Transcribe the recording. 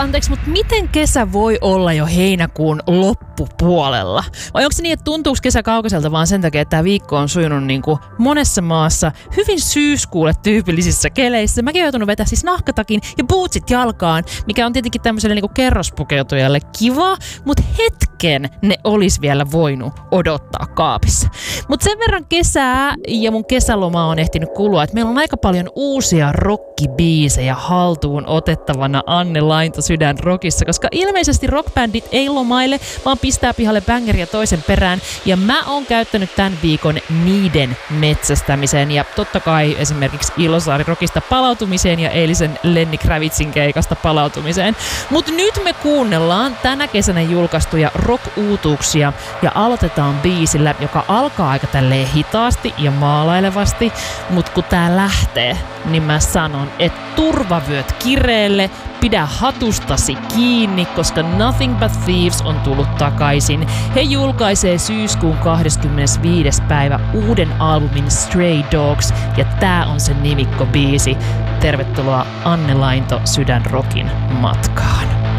Anteeksi, mutta miten kesä voi olla jo heinäkuun loppupuolella? Vai onko se niin, että tuntuuko kesä kaukaiselta vaan sen takia, että tämä viikko on sujunut niin kuin monessa maassa hyvin syyskuulle tyypillisissä keleissä? Mäkin olen joutunut vetää siis nahkatakin ja bootsit jalkaan, mikä on tietenkin tämmöiselle niin kuin kerrospukeutujalle kiva, mutta hetken ne olisi vielä voinut odottaa kaapissa. Mutta sen verran kesää ja mun kesäloma on ehtinyt kulua, että meillä on aika paljon uusia rockibiisejä haltuun otettavana Anne Lainto Sydän Rockissa, koska ilmeisesti rockbändit ei lomaile, vaan pistää pihalle bängeria toisen perään, ja mä oon käyttänyt tämän viikon niiden metsästämiseen, ja totta kai esimerkiksi Ilosaari Rockista palautumiseen ja eilisen Lenny Kravitzin keikasta palautumiseen. Mutta nyt me kuunnellaan tänä kesänä julkaistuja rock-uutuuksia, ja aloitetaan biisillä, joka alkaa aika tälleen hitaasti ja maalailevasti, mutta kun tää lähtee, niin mä sanon, että turvavyöt kireelle, pidä hatustasi kiinni, koska Nothing But Thieves on tullut takaisin. He julkaisee syyskuun 25. päivä uuden albumin Stray Dogs, ja tää on se nimikkobiisi. Tervetuloa Anne Lainto Sydän Rockin matkaan.